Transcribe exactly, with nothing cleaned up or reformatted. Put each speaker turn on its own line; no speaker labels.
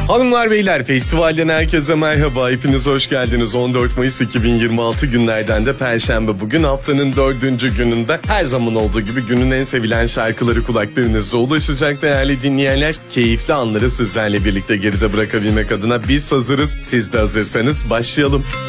Hanımlar beyler, festivalden herkese merhaba, hepiniz hoş geldiniz. on dört Mayıs iki bin yirmi altı günlerden de Perşembe, bugün haftanın dördüncü gününde her zaman olduğu gibi günün en sevilen şarkıları kulaklarınıza ulaşacak değerli dinleyenler. Keyifli anları sizlerle birlikte geride bırakabilmek adına biz hazırız, siz de hazırsanız başlayalım.